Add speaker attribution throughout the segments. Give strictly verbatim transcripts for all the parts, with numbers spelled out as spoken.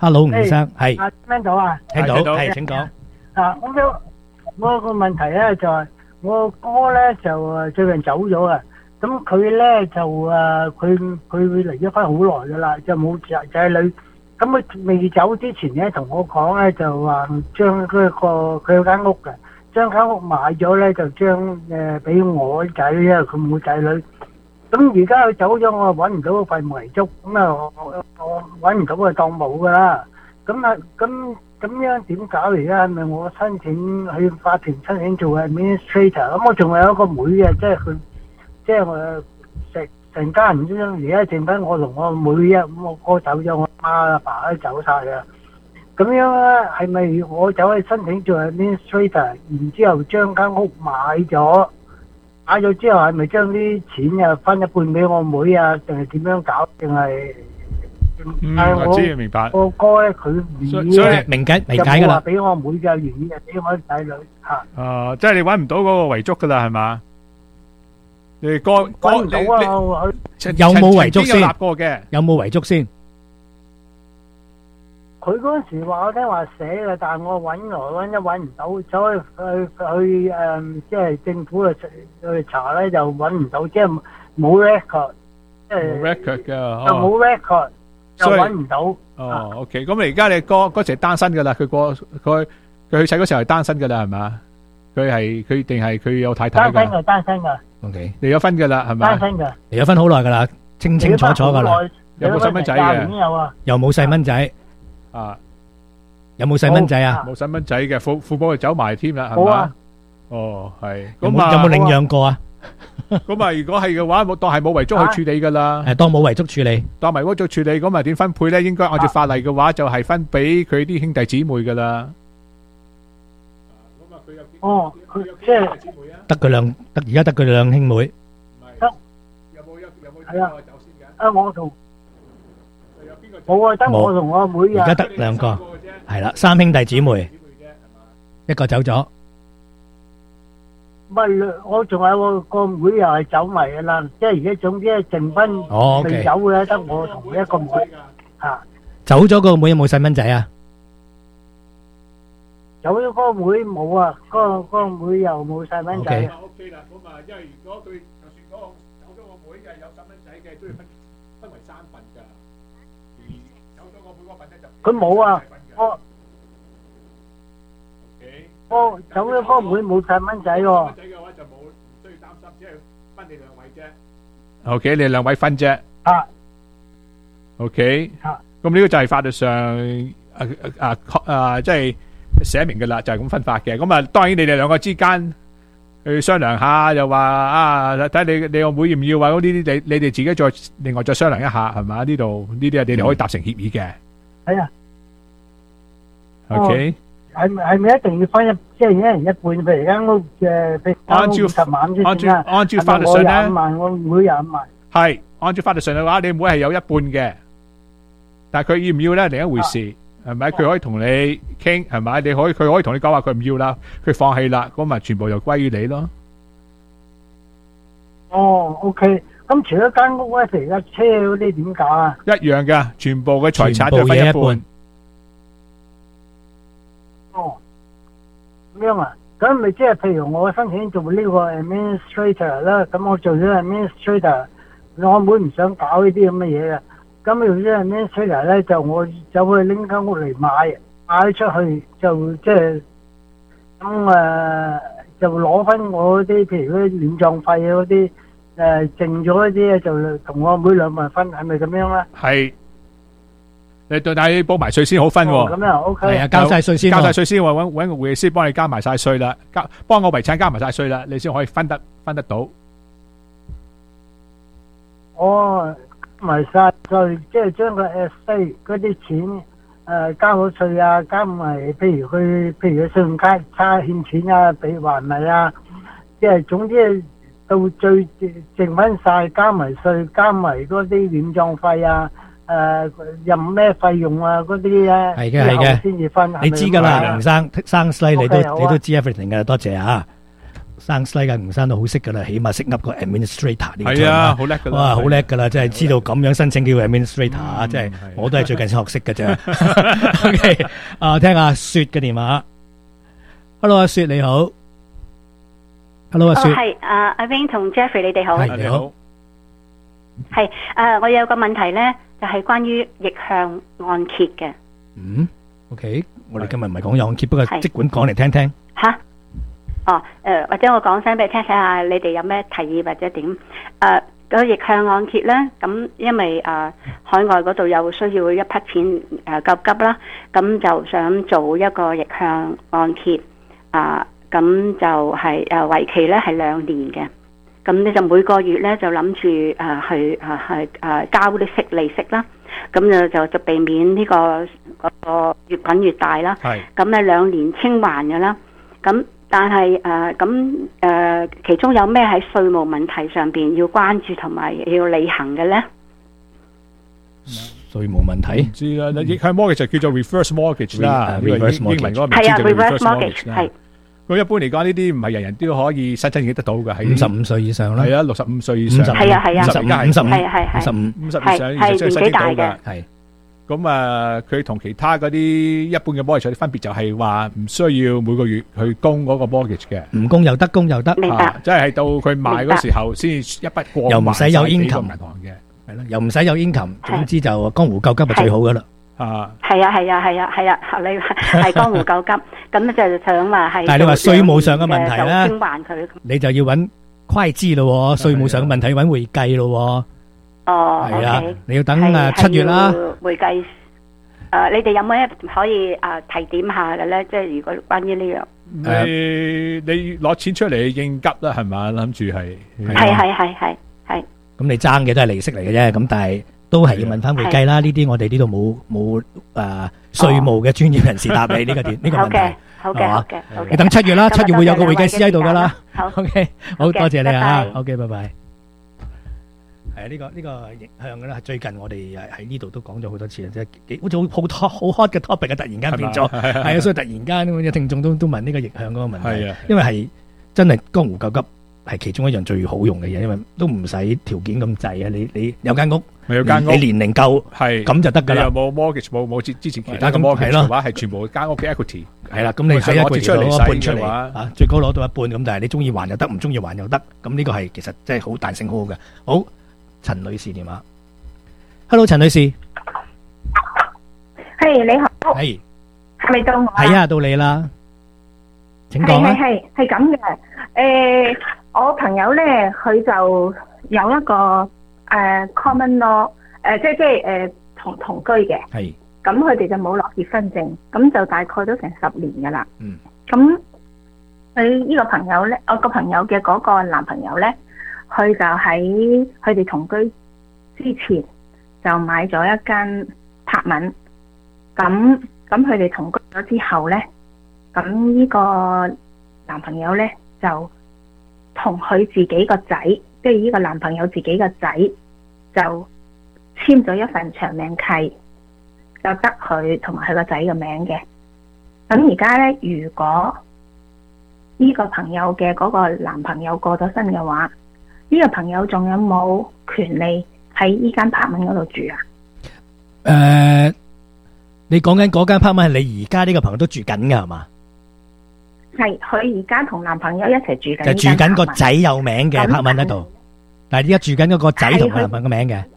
Speaker 1: Hello，吳生，係
Speaker 2: 啊，聽到啊？
Speaker 1: 聽到，
Speaker 3: 聽到
Speaker 1: 係請講。
Speaker 2: 啊，咁樣我個問題咧就係我哥咧就誒最近走咗啊，咁佢咧就誒佢佢離咗婚好耐噶啦，就冇仔仔女。咁佢未走之前咧，同我講咧就話將嗰個佢有間屋嘅，將間屋買咗咧就將誒俾我仔，因為佢冇仔女。咁而家佢走咗，我揾唔到個廢遺囑，咁啊我我我揾唔到佢當冇噶啦。咁啊咁咁樣點搞而家？係咪我申請去法庭申請做 administrator？咁我仲有一個妹嘅，即係佢即係我成成家人之中，而家剩翻我同我妹啊。咁我哥走咗，我媽阿爸都走晒啦。咁樣咧係咪我走去申請做 administrator，然之後將間屋買咗？買咗之後係咪將啲錢啊分一半俾我妹啊？定係點樣搞？定係？
Speaker 3: 嗯，
Speaker 2: 係
Speaker 3: 我知明白。
Speaker 2: 我哥咧，佢唔願意
Speaker 3: 所以
Speaker 2: 咧，
Speaker 1: 明解明
Speaker 2: 就
Speaker 1: 解噶啦。
Speaker 2: 冇話俾我妹嘅，願意係俾我仔女嚇。
Speaker 3: 誒，即係你揾唔到嗰個遺囑噶啦，係嘛？你哥哥
Speaker 2: 揾唔到啊！
Speaker 3: 你
Speaker 2: 我
Speaker 3: 你
Speaker 1: 有冇遺囑先
Speaker 3: 曾經有立過嘅？
Speaker 1: 有冇遺囑先？
Speaker 2: 佢嗰陣時話我聽話寫嘅，但係我揾來揾一揾唔到，走去去去誒，即係政府去去查咧，就揾唔到，即係冇 record，即係
Speaker 3: 冇 record 㗎，
Speaker 2: 就
Speaker 3: 哦
Speaker 2: 冇 record，就
Speaker 3: 所以
Speaker 2: 揾唔到。
Speaker 3: 哦，OK，咁你而家你哥嗰時係單身噶啦，佢過佢佢去世嗰時候係單身噶啦，係嘛？佢係佢定係佢有太太噶？
Speaker 2: 單身嘅，單身嘅，
Speaker 1: OK，
Speaker 3: 離咗婚噶啦，係咪？
Speaker 2: 單身嘅，
Speaker 1: 離咗婚好耐噶啦，清清楚楚噶啦。
Speaker 3: 有冇細蚊仔嘅？
Speaker 2: 廿年有啊，
Speaker 1: 又冇細蚊仔，
Speaker 3: 啊，
Speaker 1: 有冇細蚊仔啊？
Speaker 3: 冇細蚊仔嘅，父父母就走埋添啦，係
Speaker 2: 冇啊
Speaker 3: 嘛？哦，係。
Speaker 1: 有
Speaker 3: 咁啊，
Speaker 1: 冇有冇領養過啊？
Speaker 3: 咁啊，如果係嘅話，冇當係冇遺囑去處理噶啦。
Speaker 1: 誒，當冇遺囑處理。
Speaker 3: 當埋遺囑處理，咁啊點分配咧？應該按照法例嘅話，就係分俾佢啲兄弟姊妹噶啦。咁啊，佢有
Speaker 2: 哦，佢即係
Speaker 1: 得佢兩得而家得佢兩兄妹。
Speaker 2: 得
Speaker 3: 有冇有有冇
Speaker 2: 係啊
Speaker 3: 走先嘅？
Speaker 2: 啊，我同冇啊，得我同我妹啊。
Speaker 1: 而家得兩個，係啦，三兄弟姊妹，一個走咗。
Speaker 2: 唔係，我仲有個個妹又係走埋噶啦，即係而家總之係剩翻
Speaker 1: 哦，OK，
Speaker 2: 未走嘅，得我同一個妹嚇。
Speaker 1: 走咗個妹有冇細蚊仔啊？
Speaker 2: 走咗嗰個妹冇啊，嗰個嗰個妹又冇細蚊仔。
Speaker 1: OK
Speaker 3: OK 啦，咁啊，因為如果佢就算嗰個走咗個妹嘅有細蚊仔嘅，都要分分為三份㗎。而走咗個妹嗰份咧就
Speaker 2: 佢冇啊，我
Speaker 3: OK。
Speaker 2: 我走咗嗰個妹冇細蚊仔喎。
Speaker 3: 細蚊仔嘅話就冇唔需要擔心，只係分你兩位啫。OK，你兩位分啫。
Speaker 2: 啊。
Speaker 3: OK。
Speaker 2: 啊。
Speaker 3: 咁呢個就係法律上啊啊啊，即係寫明嘅啦，就係咁分法嘅。咁啊，當然你哋兩個之間去商量下，又話啊，睇你你個妹要唔要啊？嗰啲啲你你哋自己再另外再商量一下，係嘛？呢度呢啲啊，你哋可以達成協議嘅。
Speaker 2: 係啊。
Speaker 3: OK。
Speaker 2: 係咪係咪一定要分一即係一人一半？譬如間屋嘅譬如
Speaker 3: 按照
Speaker 2: 十萬先
Speaker 3: 按照
Speaker 2: 算啦。
Speaker 3: 按照法律上
Speaker 2: 係咪我
Speaker 3: 咧
Speaker 2: 廿五萬，我妹廿五萬。
Speaker 3: 係按照法律上嘅話，你妹係有一半嘅，但係佢要唔要咧，另一回事，係咪？佢可以同你傾，係咪？你可以佢可以同你講話，佢唔要啦，佢放棄啦，咁咪全部就歸於你咯。
Speaker 2: 哦，OK。咁除咗間屋咧，譬如架車嗰啲點搞啊？
Speaker 3: 一樣嘅，全部嘅財產就分一
Speaker 1: 全部嘢一
Speaker 3: 半。
Speaker 2: 哦，咁樣啊？咁咪即係譬如我申請做呢個 administrator 啦，咁我做咗 administrator，我妹唔想搞呢啲咁嘅嘢嘅，咁用咗 administrator 咧，就我走去拎間屋嚟買，買咗出去就即係咁誒，就攞翻我啲譬如嗰啲殮葬費啊嗰啲誒剩咗嗰啲咧，就同我妹兩份分，係咪咁樣咧？
Speaker 3: 係。你對，但係要報埋稅先好分喎。
Speaker 2: 哦，咁樣 OK。
Speaker 1: 係啊，交晒稅先喎。
Speaker 3: 交晒稅先，我揾揾個會計師幫你加埋晒稅啦，交幫我遺產加埋晒稅啦，你先可以分得分得到。
Speaker 2: 哦，埋晒稅，即係將個 estate 嗰啲錢誒交咗稅啊，加埋譬如佢譬如佢信用卡差欠錢啊，俾還咪啊，即係總之到最剩翻晒，加埋稅，加埋嗰啲殮葬費啊。誒，任咩費用啊？嗰啲咧，
Speaker 1: 係嘅係嘅，
Speaker 2: 先至分。
Speaker 1: 你知噶啦，梁生生西你都
Speaker 2: OK，好啊。
Speaker 1: 你都知 everything 噶啦，多謝啊。 生西嘅吳生都好識噶啦，起碼識噏個 administrator 呢個
Speaker 3: 係啊，好叻噶啦，
Speaker 1: 哇，好叻噶啦，真係知道咁樣申請叫 administrator 啊，即係我都係最近先學識嘅啫。OK， 啊，聽下雪嘅電話。Hello， 阿雪你好。Hello， 阿雪。
Speaker 4: 係啊，阿 Wing 同 Jeffrey 你哋好。
Speaker 1: 係你好。
Speaker 4: 係誒，我有個問題咧，就係關於逆向按揭嘅。
Speaker 1: 嗯 ，OK， 我哋今日唔係講按揭，不過即管講嚟聽聽。
Speaker 4: 吓？哦，誒，或者我講聲俾你聽，睇下你哋有咩提議或者點？誒，個逆向按揭咧，咁因為誒海外嗰度有需要一筆錢誒急急啦，咁就想做一個逆向按揭啊，咁就係誒為期咧係兩年嘅。咁你就每個月咧就諗住誒去誒去誒交啲息利息啦，咁就就就避免呢、這個嗰、那個越滾越大啦。係。咁咧兩年清還嘅啦。咁但係誒咁誒其中有咩喺稅務問題上邊要關注同埋要履行嘅咧？
Speaker 1: 稅務問題
Speaker 3: 唔知啦，逆向 mortgage 就叫做 reverse mortgage 啦，英文嗰個名
Speaker 4: 係啊
Speaker 3: reverse
Speaker 4: mortgage 係。
Speaker 3: 咁一般嚟講，呢啲唔係人人都可以申請得到嘅，係
Speaker 1: 五十五歲以上啦。
Speaker 3: 係啊，六十五歲以上。
Speaker 4: 係啊係啊，
Speaker 3: 五十而家係
Speaker 1: 五十五，
Speaker 4: 係係係
Speaker 1: 五十五，
Speaker 3: 五十以上
Speaker 4: 係
Speaker 3: 先申請到嘅。
Speaker 1: 係。
Speaker 3: 咁啊，佢同其他嗰啲一般嘅 mortgage 啲分別就係話唔需要每個月去供嗰個 mortgage 嘅，
Speaker 1: 唔供又得，供又得。
Speaker 4: 明白。
Speaker 3: 即係到佢賣嗰時候先一筆過，
Speaker 1: 又唔使有 income
Speaker 3: 銀行嘅，
Speaker 1: 係咯，又唔使有 income，總之就江湖救急係最好噶啦。
Speaker 3: 啊，
Speaker 4: 係啊係啊係啊係啊，你係江湖救急，咁就想話係。
Speaker 1: 但係你話稅務上嘅問題咧，
Speaker 4: 清還佢，
Speaker 1: 你就要揾會計咯，稅務上嘅問題揾會計咯。
Speaker 4: 哦，
Speaker 1: 係啊，你要等誒七月啦。
Speaker 4: 會計誒，你哋有冇一可以誒提點下嘅咧？即係如果關於呢樣，
Speaker 3: 你你攞錢出嚟應急啦，係嘛？諗住係
Speaker 4: 係係係係係。
Speaker 1: 咁你爭嘅都係利息嚟嘅啫，咁但係。都係要問翻會計啦，呢啲我哋呢度冇冇誒稅務嘅專業人士答你呢個電呢個問題，
Speaker 4: 好嘅，好嘅，好嘅。
Speaker 1: 你等七月啦，七月會有個會計師喺度噶啦。
Speaker 4: 好
Speaker 1: ，OK，好多謝你啊，OK，拜拜。係啊，呢個呢個逆向嘅啦，最近我哋誒喺呢度都講咗好多次啦，即係幾好似好好 hot 嘅 topic 啊，突然間變咗，係啊，所以突然間咁有聽眾都都問呢個逆向嗰個問題，因為係真係江湖救急。係其中一樣最好用嘅嘢，因為都唔使條件咁滯啊！你你有間屋，
Speaker 3: 有間屋，
Speaker 1: 你年齡夠，係咁就得噶啦。
Speaker 3: 你又冇 mortgage，冇冇之之前其他嘅 mortgage 嘅話，係全部間屋嘅 equity。
Speaker 1: 係啦，咁你喺一個月攞一半出嚟
Speaker 3: 啊，
Speaker 1: 最高攞到一半咁，但係你中意還又得，唔中意還又得。咁呢個係其實真係好彈性好好嘅。好，陳女士電話。Hello， 陳女士。
Speaker 5: 係你好。
Speaker 1: 係。
Speaker 5: 係咪到我？
Speaker 1: 係啊，到你啦。請講啦。
Speaker 5: 係係係係咁嘅，誒。我朋友咧，佢就有一個誒、呃、common law，誒、呃、即係即係誒同同居嘅。係。咁佢哋就冇攞結婚證，咁就大概都成十年噶啦。嗯。咁佢呢個朋友咧，我個朋友嘅嗰個男朋友咧，佢就喺佢哋同居之前就買咗一間柏文。咁咁佢哋同居咗之後咧，咁呢個男朋友咧就同佢自己個仔，即係呢個男朋友自己個仔，就簽咗一份長命契，就得佢同埋佢個仔嘅名嘅。咁而家咧，如果呢個朋友嘅嗰個男朋友過咗身嘅話，呢個朋友仲有冇權利喺呢間柏文嗰度住啊？
Speaker 1: 誒，你講緊嗰間柏文係你而家呢個朋友都住緊噶係嘛？
Speaker 5: 係，佢而家同男朋友一齊住緊，
Speaker 1: 就住緊個仔有名嘅柏文喺度，但係而家住緊嗰個仔同佢男朋友嘅名嘅。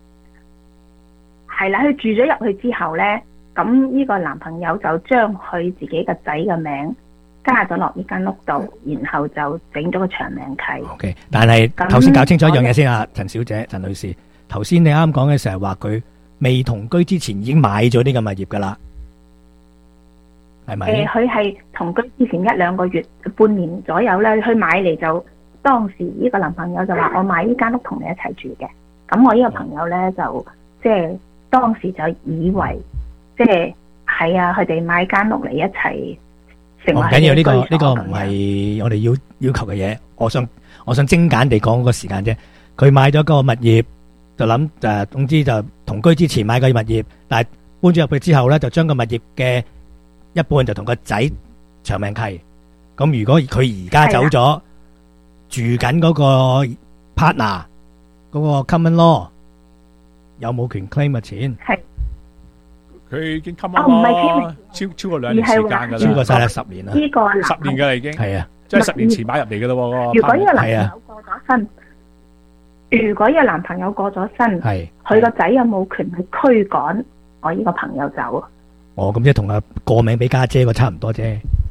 Speaker 5: 係啦，佢住咗入去之後咧，咁呢個男朋友就將佢自己個仔嘅名加咗落呢間屋度，然後就整咗個長命契。
Speaker 1: OK， 但係頭先搞清楚一樣嘢先啊，陳小姐、陳女士，頭先你啱講嘅時候話佢未同居之前已經買咗呢個物業噶啦。係咪？誒，
Speaker 5: 佢係同居之前一兩個月、半年左右咧，佢買嚟就當時呢個男朋友就話：我買呢間屋同你一齊住嘅。咁我呢個朋友咧就即係當時就以為即係係啊，佢哋買間屋嚟一齊成為。唔緊要，呢個呢個唔
Speaker 1: 係我哋要要求嘅嘢。我想我想精簡地講個時間啫。佢買咗個物業，就諗誒，總之就同居之前買個物業，但係搬咗入去之後咧，就將個物業嘅一半就同個仔長命契， 咁如果佢而家走咗，住緊嗰個 partner 嗰個 common law 有冇權 claim 嘅錢？
Speaker 5: 係
Speaker 3: 佢已經 common law 超超過兩年時間噶啦，
Speaker 1: 超過晒啦十年啦，
Speaker 5: 呢個
Speaker 3: 十年噶啦已經，
Speaker 1: 係啊，
Speaker 3: 即係十年前買入嚟噶咯。
Speaker 5: 如果呢個男朋友過咗身，如果呢個男朋友過咗身，
Speaker 1: 係
Speaker 5: 佢個仔有冇權去驅趕我呢個朋友走？
Speaker 1: 哦，咁即係同阿過名俾家姐個差唔多啫，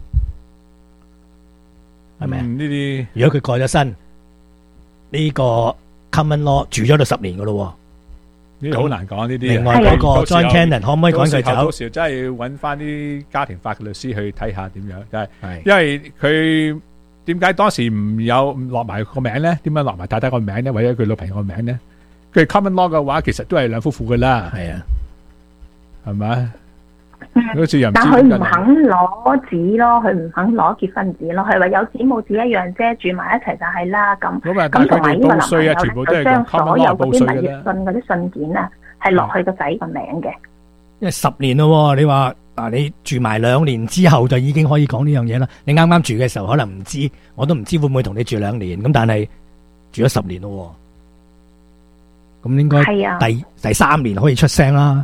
Speaker 1: 係咪啊？
Speaker 3: 呢啲
Speaker 1: 如果佢過咗身，呢個 common law 住咗到十年噶咯，
Speaker 3: 呢個好難講呢啲。
Speaker 1: 另外嗰個 John Cannon 可唔可以趕佢走？
Speaker 3: 到時真係要揾翻啲家庭法嘅律師去睇下點樣，就係因為佢點解當時唔有唔落埋個名咧？點解落埋太太個名咧？或者佢女朋友個名咧？佢 common law 嘅話，其實都係兩夫婦噶啦，
Speaker 1: 係啊，
Speaker 3: 係咪？
Speaker 5: 嗯、但佢唔肯攞紙咯，佢唔肯攞結婚紙咯，佢話有紙冇紙一樣啫，住埋一齊就係啦咁。咁同埋呢個男朋友咧，就將所有嗰啲物業信嗰啲信件啊，係落去個仔個名嘅。
Speaker 1: 因為十年咯，你話嗱，你住埋兩年之後就已經可以講呢樣嘢啦。你啱啱住嘅時候可能唔知，我都唔知會唔會同你住兩年。咁但係住咗十年咯，咁應該第、啊、第三年可以出聲啦。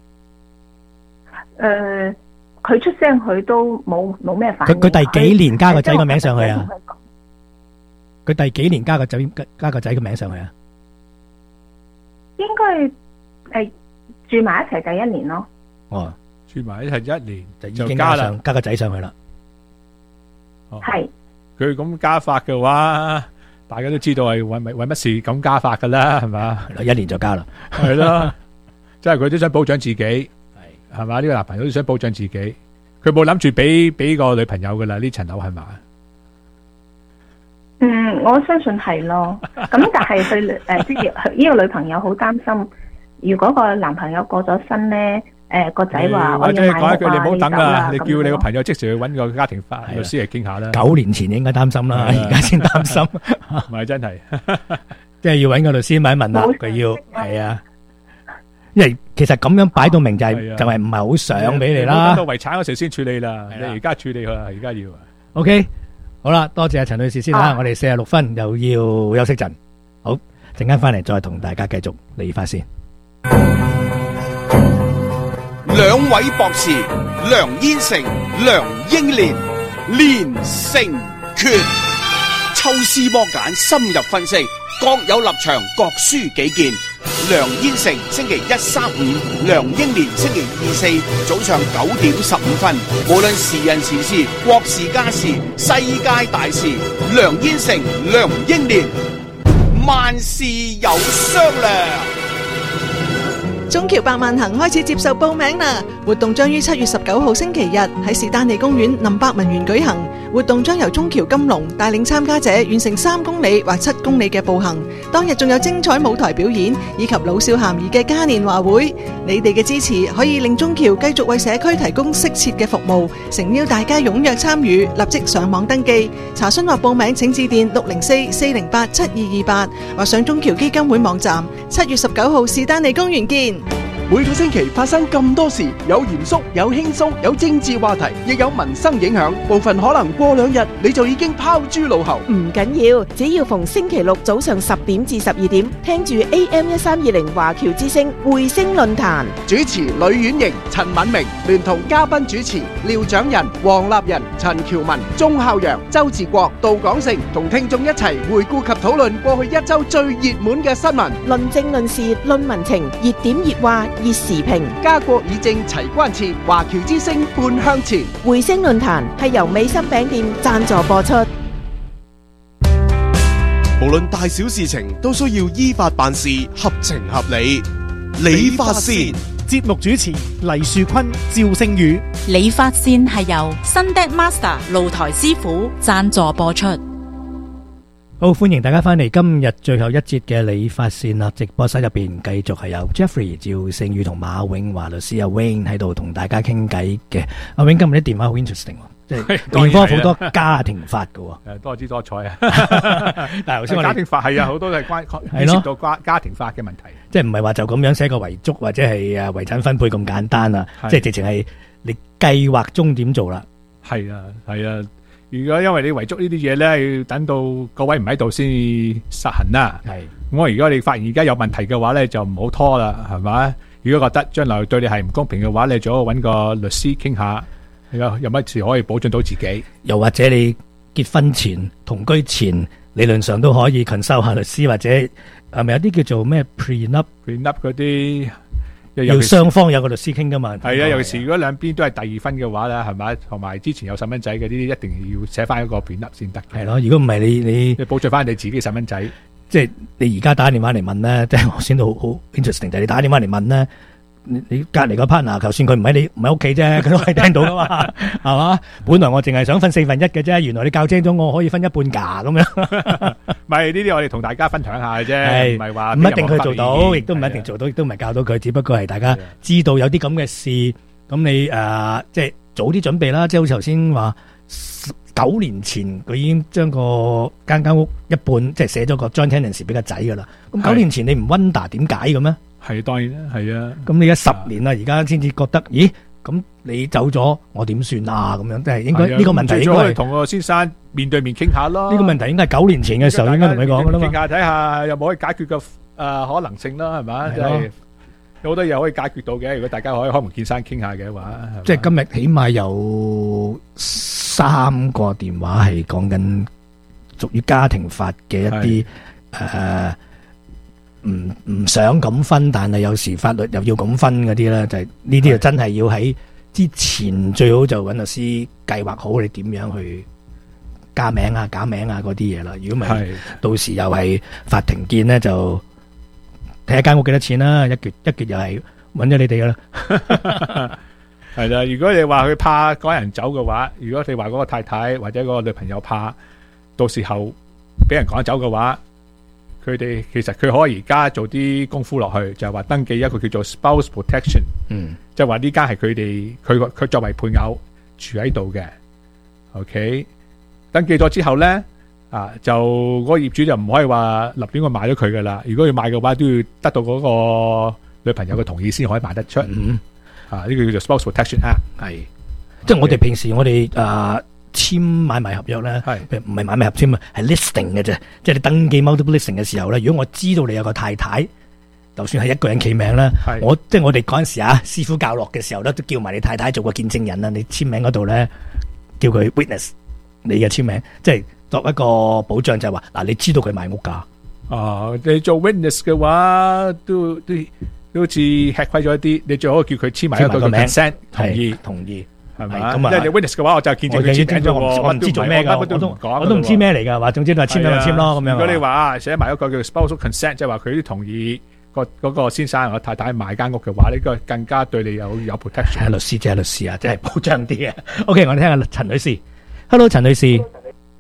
Speaker 5: 誒、呃，佢出聲，佢都冇冇咩反應。
Speaker 1: 佢佢第幾年加個仔個名上去啊？佢第幾年加個仔加個仔個名上去啊？
Speaker 5: 應該誒住埋一齊第一年咯。
Speaker 1: 哦，
Speaker 3: 住埋一齊一年
Speaker 1: 就已經加上加個仔上去啦。
Speaker 5: 係
Speaker 3: 佢咁加法嘅話，大家都知道係為為為乜事咁加法噶啦，係嘛？
Speaker 1: 一年就加啦，
Speaker 3: 係咯，即係佢都想保障自己。係嘛？呢個男朋友都想保障自己，佢冇諗住俾俾個女朋友噶啦，呢層樓係嘛？
Speaker 5: 嗯，我相信係咯。咁但係佢誒，即係呢個女朋友好擔心，如果個男朋友過咗身咧，誒個仔話我要買屋啊，
Speaker 3: 你唔好等啦，你叫你個朋友即時去搵個家庭法律師嚟傾下啦。
Speaker 1: 九年前應該擔心啦，而家先擔心，
Speaker 3: 唔係真係，
Speaker 1: 即係要搵個律師問一問啦。佢要係啊。因為其實咁樣擺到明就係就係唔係好想俾你啦。
Speaker 3: 到遺產嗰時先處理啦，你而家處理佢啦，而家要。
Speaker 1: OK，好啦，多謝阿陳女士先啦，我哋四十六分又要休息陣，好，陣間翻嚟再同大家繼續理髮先。
Speaker 6: 兩位博士梁燕成、梁英蓮連成拳，抽絲剝繭，深入分析，各有立場，各抒己見。梁燕成星期一、三、五，梁英年星期二、四早上九點十五分。無論時人時事、國事家事、世界大事，梁燕成、梁英年，萬事有商量。
Speaker 7: 中橋百萬行開始接受報名啦！活動將於七月十九號星期日喺士丹利公園林百文園舉行。活動將由中橋金龍帶領參加者完成三公里或七公里嘅步行。當日仲有精彩舞台表演以及老少咸宜嘅嘉年華會。你哋嘅支持可以令中橋繼續為社區提供適切嘅服務。誠邀大家踴躍參與，立即上網登記。查詢或報名請致電六零四四零八七二二八或上中橋基金會網站。七月十九號士丹利公園見。
Speaker 8: 每個星期發生咁多事，有嚴肅，有輕鬆，有政治話題，亦有民生影響。部分可能過兩日你就已經拋諸腦後。
Speaker 9: 唔緊要，只要逢星期六早上十點至十二點，聽住 A M 一三二零華僑之聲匯聲論壇，
Speaker 8: 主持呂婉瑩、陳敏明，聯同嘉賓主持廖長仁、黃立仁、陳喬文、鐘孝陽、周志國、杜廣成，同聽眾一齊回顧及討論過去一周最熱門嘅新聞，
Speaker 9: 論政論事論民情，熱點熱話熱時評，
Speaker 8: 家國以正齊關切，華僑之聲半向前。
Speaker 9: 匯聲論壇係由美心餅店贊助播出。
Speaker 10: 無論大小事情都需要依法辦事，合情合理。理髮線
Speaker 11: 節目主持黎樹坤、趙星宇。
Speaker 12: 理髮線係由 Sunday Master 露台師傅贊助播出。
Speaker 1: 好，歡迎大家翻嚟今日最後一節嘅理髮線啦！直播室入邊繼續係有 Jeffrey、趙勝宇同馬永華律師阿 Wayne 喺度同大家傾偈嘅。阿 Wayne 今日啲電話好 interesting， 即係電科好多家庭法噶，
Speaker 3: 誒多姿多彩啊！
Speaker 1: 但係頭先我哋
Speaker 3: 家庭法係啊，好多都係關牽涉到家家庭法嘅問題，
Speaker 1: 即係唔係話就咁樣寫個遺囑或者係誒遺產分配咁簡單啊！即係直情係你計劃中點做啦。
Speaker 3: 係啊係啊。 如果因為你遺囑呢啲嘢咧，要等到各位唔喺度先實行啦。
Speaker 1: 係
Speaker 3: 咁我如果你發現而家有問題嘅話咧，就唔好拖啦，係咪？如果覺得將來對你係唔公平嘅話，你最好揾個律師傾下，有有乜事可以保障到自己。
Speaker 1: 又或者你結婚前、同居前，理論上都可以 consult 下律師，或者係咪有啲叫做咩 prenup
Speaker 3: prenup 嗰啲，
Speaker 1: 要雙方有個律師傾噶嘛？
Speaker 3: 係啊，尤其是如果兩邊都係第二婚嘅話咧，係咪？同埋之前有細蚊仔嘅呢啲，一定要寫翻一個 prenup 先得。
Speaker 1: 係咯，如果唔係你你
Speaker 3: 你保障翻你自己細蚊仔。
Speaker 1: 即係你而家打電話嚟問咧，即係我先到好好 interesting，就係你打電話嚟問咧，你你隔離個 partner，就算佢唔喺你唔喺屋企啫，佢都係聽到噶嘛，係嘛？本來我淨係想分四分一嘅啫，原來你教精咗我可以分一半㗎咁樣。
Speaker 3: 唔係呢啲，我哋同大家分享下嘅啫，唔係話
Speaker 1: 唔一定佢做到，亦都唔一定做到，亦都唔係教到佢，只不過係大家知道有啲咁嘅事，咁你誒即係早啲準備啦，即係好似頭先話。九年前佢已經將個間間屋一半即係寫咗個 joint tenancy 俾個仔噶啦。咁九年前你唔 wonder 點解嘅咩？
Speaker 3: 係當然啦，係啊。
Speaker 1: 咁你而家十年啦，而家先至覺得，咦？咁你走咗，我點算啊？咁樣即係應該呢個問題應該係
Speaker 3: 同個先生面對面傾下咯。
Speaker 1: 呢個問題應該係九年前嘅時候應該同你講噶啦嘛。
Speaker 3: 傾下睇下有冇可以解決嘅誒可能性啦，係咪？即係有好多嘢可以解決到嘅。如果大家可以開門見山傾下嘅話，
Speaker 1: 即係今日起碼有三個電話係講緊屬於家庭法嘅一啲誒，唔唔想咁分，但係有時法律又要咁分嗰啲咧，就係呢啲就真係要喺之前最好就揾律師計劃好你點樣去加名啊、假名啊嗰啲嘢啦。如果唔係，到時又係法庭見咧，就睇下間屋幾多錢啦，一撅一撅又係揾咗你哋噶啦。
Speaker 3: 係啦，如果你話佢怕趕人走嘅話，如果你話嗰個太太或者嗰個女朋友怕到時候俾人趕走嘅話，佢哋其實佢可以而家做啲功夫落去，就係話登記一個叫做 spouse protection，
Speaker 1: 嗯，
Speaker 3: 即係話呢間係佢哋佢佢作為配偶住喺度嘅 ，OK， 登記咗之後咧，啊就嗰個業主就唔可以話立亂去賣咗佢噶啦，如果要賣嘅話都要得到嗰個女朋友嘅同意先可以賣得出。
Speaker 1: 嗯
Speaker 3: 啊！呢個叫做 Spouse Protection Act，
Speaker 1: 係即係我哋平時我哋誒簽買賣合約咧，係唔係買賣合簽啊？係 listing 嘅啫，即係你登記 multiple listing 嘅時候咧，如果我知道你有個太太，就算係一個人企名咧，我即係我哋嗰陣時啊，師傅教落嘅時候咧，都叫埋你太太做個見證人啦。你簽名嗰度咧，叫佢 witness 你嘅簽名，即係作一個保障，就係話嗱，你知道佢賣屋㗎。
Speaker 3: 啊，你做 witness 嘅話，都都。都好似吃虧咗一啲，你最好叫佢簽埋一個 consent 同意，
Speaker 1: 同意
Speaker 3: 係咪？咁啊，因為你 witness 嘅話，我就見證佢簽名咗，
Speaker 1: 我唔知做咩㗎，我都我都唔知咩嚟㗎，話總之就簽咪簽咯咁樣。
Speaker 3: 如果你話寫埋一個叫 spousal consent，即係話佢都同意個嗰個先生或太太買間屋嘅話，呢個更加對你有有 protection。
Speaker 1: 係律師即係律師啊，即係保障啲啊。OK，我哋聽下陳女士。Hello， 陳女士。
Speaker 13: 誒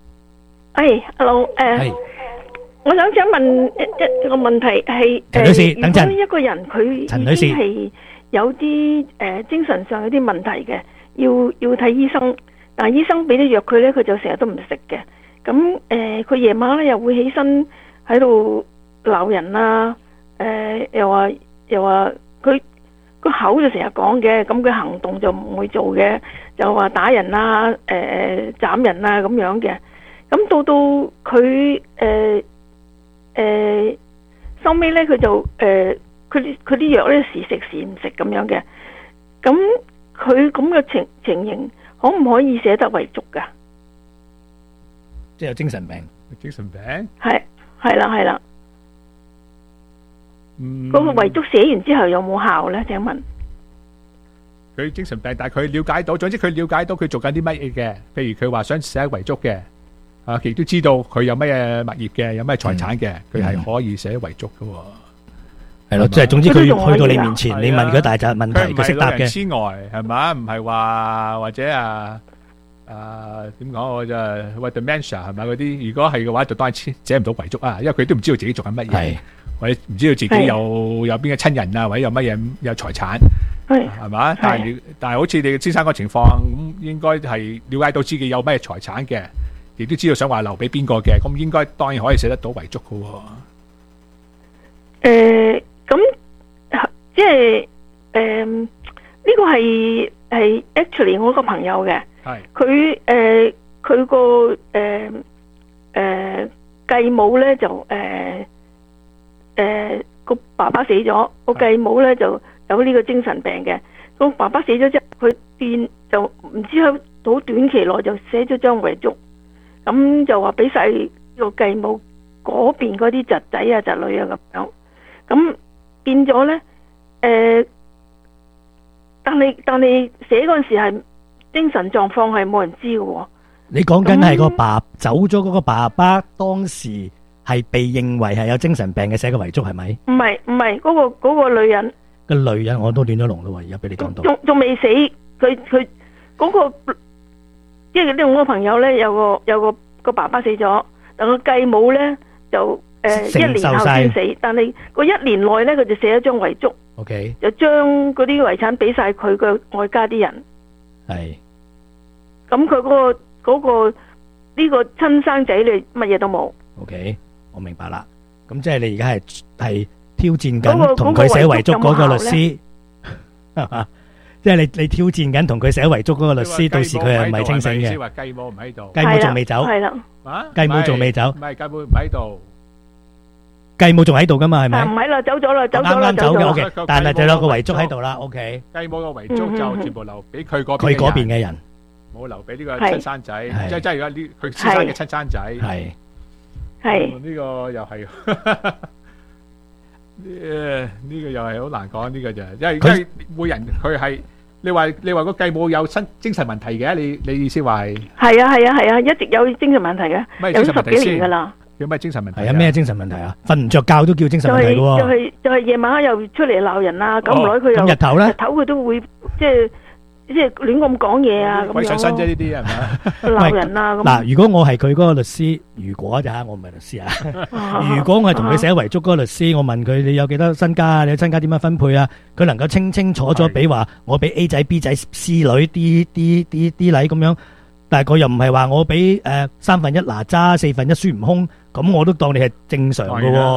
Speaker 13: ，Hello，誒。我想請問一一個問題係，
Speaker 1: 陳女士，等陣。
Speaker 13: 如果一個人佢已經係有啲誒精神上有啲問題嘅，要要睇醫生，但係醫生俾啲藥佢咧，佢就成日都唔食嘅。咁誒，佢夜晚咧又會起身喺度鬧人啊，誒又話又話佢個口就成日講嘅，咁佢行動就唔會做嘅，就話打人啊，誒斬人啊咁樣嘅。咁到到佢誒。誒，收尾咧佢就誒，佢佢啲藥咧時食時唔食咁樣嘅，咁佢咁嘅情情形可唔可以寫得遺囑噶？
Speaker 1: 即係有精神病，
Speaker 3: 精神病
Speaker 13: 係係啦係啦，
Speaker 3: 嗯，
Speaker 13: 嗰個遺囑寫完之後有冇效咧？請問
Speaker 3: 佢精神病，但係佢了解到，總之佢了解到佢做緊啲乜嘢嘅，譬如佢話想寫遺囑嘅。啊！亦都知道佢有乜嘢物業嘅，有乜財產嘅，佢係可以寫遺囑嘅。
Speaker 1: 係咯，即係總之佢去到你面前，你問佢大扎問題，佢識答嘅。
Speaker 3: 之外係嘛？唔係話或者啊啊點講我就喂 dementia 係咪嗰啲？如果係嘅話，就當然寫唔到遺囑啊，因為佢都唔知道自己做緊乜嘢，或者唔知道自己有有邊嘅親人啊，或者有乜嘢有財產係嘛？但係但係好似你先生個情況咁，應該係了解到自己有咩財產嘅。亦都知道想話留俾邊個嘅，咁應該當然可以寫得到遺囑嘅。
Speaker 13: 誒，咁即係誒呢個係係 actually 我個朋友嘅，係佢誒佢個誒誒繼母咧就誒誒個爸爸死咗，個繼母咧就有呢個精神病嘅。個爸爸死咗之後，佢變就唔知喺好短期內就寫咗張遺囑，咁就話俾晒個繼母嗰邊嗰啲侄仔啊侄女啊咁樣，咁變咗咧誒，但係但係寫嗰陣時係精神狀況係冇人知嘅喎。
Speaker 1: 你講緊係個爸走咗嗰個爸爸當時係被認為係有精神病嘅寫個遺囑係咪？
Speaker 13: 唔係唔係，嗰個嗰個女人
Speaker 1: 個女人我都亂咗龍咯喎，而家俾你講到。
Speaker 13: 仲仲未死，佢佢嗰個，即係呢個我朋友咧有個有個個爸爸死咗，但個繼母咧就誒一年後先死，但係個一年內咧佢就寫咗張遺囑。
Speaker 1: OK，
Speaker 13: 就將嗰啲遺產俾晒佢嘅外家啲人。係。咁佢嗰個。嗰個呢個親生仔女乜嘢都冇。OK，我明白啦。咁即係你而家係係挑戰緊同佢寫遺囑嗰個律師，係嘛？即係你你挑戰緊同佢寫遺囑嗰個律師，到時佢係唔係清醒嘅？意思話繼母唔喺度，繼母仲未走，係啦，啊，繼母仲未走，唔係繼母唔喺度，繼母仲喺度噶嘛？係咪？唔喺啦，走咗啦，走咗啦，走咗。OK，但係就有個遺囑喺度啦。OK，繼母個遺囑就全部留俾佢嗰佢嗰邊嘅人。冇留俾呢個親生仔，即係即係而家呢佢先生嘅親生仔，係係呢個又係誒呢個又係好難講呢個就，因為因為每人佢係你話你話個繼母有身精神問題嘅，你你意思話係係啊係啊係啊，一直有精神問題嘅，有十幾年噶啦。有咩精神問題？係啊咩精神問題啊？瞓唔着覺都叫精神問題嘅喎。就係就係夜晚又出嚟鬧人啊，咁唔耐佢又咁日頭咧，日頭佢都會即係。即係亂咁講嘢啊！咁樣鬼上身啫，呢啲係咪鬧人啊？咁嗱，如果我係佢嗰個律師，如果就嚇我唔係律師啊。如果我係同佢寫遺囑嗰個律師，我問佢你有幾多身家啊？你身家點樣分配啊？佢能夠清清楚楚俾話我俾 A 仔 B 仔 C 女 D D D D 禮咁樣，但係佢又唔係話我俾誒三分一哪吒四分一孫悟空，咁我都當你係正常嘅喎。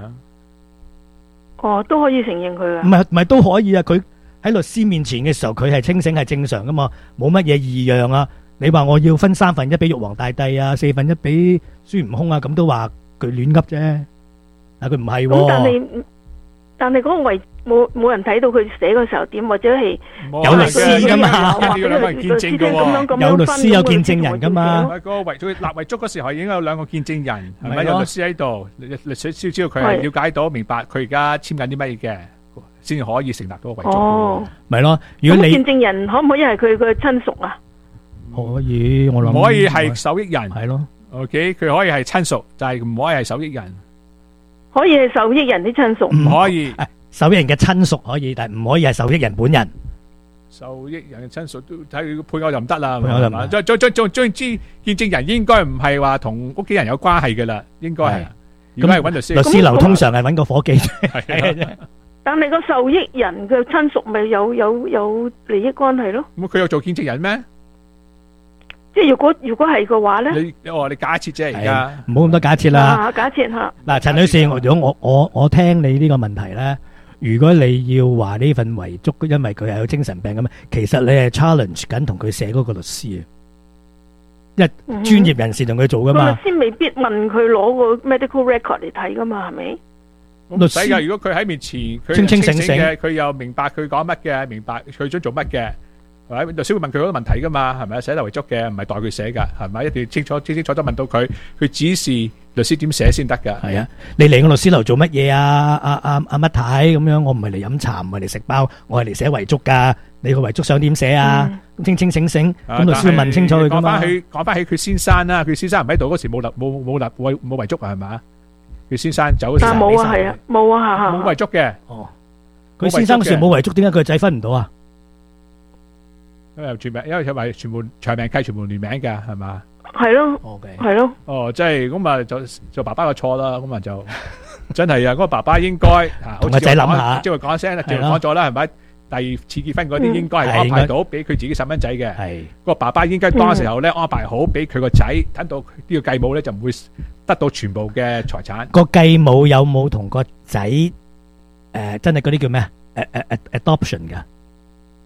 Speaker 13: 哦，都可以承認佢啊？唔係唔係都可以啊？佢喺律師面前嘅時候，佢係清醒係正常噶嘛，冇乜嘢異樣啊。你話我要分三分一俾玉皇大帝啊，四分一俾孫悟空啊，咁都話佢亂噏啫。但佢唔係。咁但係但係嗰個遺冇冇人睇到佢寫嘅時候點，或者係有律師噶嘛？有律師見證噶，有律師有見證人噶嘛？嗰個遺囑立遺囑嗰時候已經有兩個見證人，係咪有律師喺度？律律師先知道佢係了解到明白佢而家簽緊啲乜嘢嘅。先可以成立到個遺囑。哦，咪咯。如果你見證人可唔可以係佢嘅親屬啊？可以，我諗。唔可以係受益人。係咯。OK，佢可以係親屬，就係唔可以係受益人。可以係受益人啲親屬。唔可以。受益人嘅親屬可以，但係唔可以係受益人本人。受益人嘅親屬都睇配偶就唔得啦。配偶就唔得。再再再再再知見證人應該唔係話同屋企人有關係嘅啦，應該係。如果係揾律師。律師樓通常係揾個夥計。係啊。但係個受益人嘅親屬咪有有有利益關係咯？咁佢有做見證人咩？即係如果如果係嘅話咧？你哦，你假設啫而家，唔好咁多假設啦。假設吓。嗱，陳女士，如果我我我聽你呢個問題咧，如果你要話呢份遺囑，因為佢係有精神病咁，其實你係 challenge 緊同佢寫嗰個律師啊，因為專業人士同佢做噶嘛。律師未必問佢攞個 medical record 嚟睇噶嘛，係咪？律師噶，如果佢喺面前，佢清清醒醒嘅，佢又明白佢講乜嘅，明白佢想做乜嘅，係咪？律師會問佢好多問題噶嘛，係咪啊？寫遺囑嘅，唔係代佢寫噶，係咪？一定要清楚、清清楚楚問到佢，佢指示律師點寫先得噶。係啊，你嚟我律師樓做乜嘢啊？阿阿阿乜太咁樣？我唔係嚟飲茶，唔係嚟食包，我係嚟寫遺囑噶。你個遺囑想點寫啊？清清醒醒，咁律師會問清楚佢噶嘛。講翻起，講翻起佢先生啦，佢先生唔喺度嗰時冇立冇冇立冇冇遺囑啊，係咪？佢先生走嗰時冇啊，係啊，冇啊，冇遺囑嘅。哦，佢先生嗰時冇遺囑，點解佢個仔分唔到啊？因為全名，因為佢話全部長命契全部聯名嘅，係嘛？係咯，係咯。哦，即係咁啊，就就爸爸嘅錯啦。咁啊就真係啊，嗰個爸爸應該啊，同個仔諗下，即係講聲啦，就講咗啦，係咪？第二次結婚嗰啲應該係安排到俾佢自己細蚊仔嘅。係個爸爸應該當時候咧安排好俾佢個仔，等到呢個繼母咧就唔會得到全部嘅財產。個繼母有冇同個仔誒真係嗰啲叫咩？誒誒誒 adoption 噶？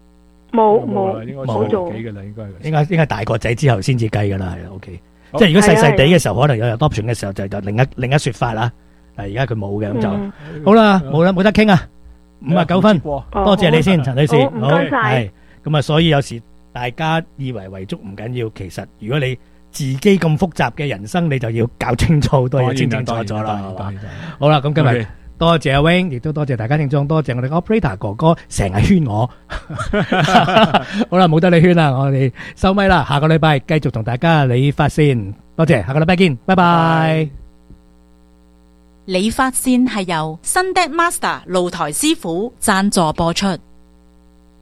Speaker 13: 冇冇
Speaker 3: 應該
Speaker 13: 冇做
Speaker 3: 幾嘅啦，應該係
Speaker 1: 應該應該大個仔之後先至計噶啦，係 OK。即係如果細細地嘅時候，可能有 adoption 嘅時候就就另一另一說法啦。但係而家佢冇嘅咁就好啦，冇啦冇得傾啊，五啊九分，多謝你先，陳女士，
Speaker 13: 好唔該晒。
Speaker 1: 係咁啊，所以有時大家以為遺囑唔緊要，其實如果你自己咁複雜嘅人生，你就要搞清楚好多嘢，清清楚楚啦。好啦，咁今日多謝阿 Wing， 亦都多謝大家聽眾，多謝我哋 operator 哥哥成日圈我。好啦，冇得你圈啦，我哋收咪啦，下個禮拜繼續同大家理髮先。多謝，下個禮拜見，拜拜。
Speaker 12: 理髮線係由新 Dad Master 露台師傅贊助播出。